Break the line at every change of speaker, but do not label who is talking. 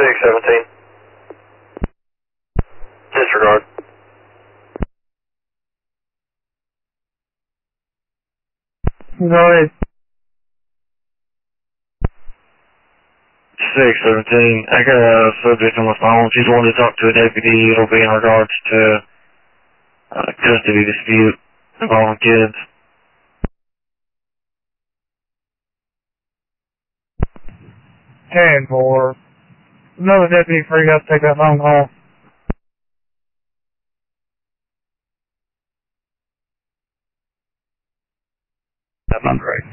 617. Disregard.
Go ahead.
617. I got a subject on the phone. She's wanting to talk to a deputy. It'll be in regards to custody dispute involving kids.
And for another deputy free up, take that phone call.
That's not right.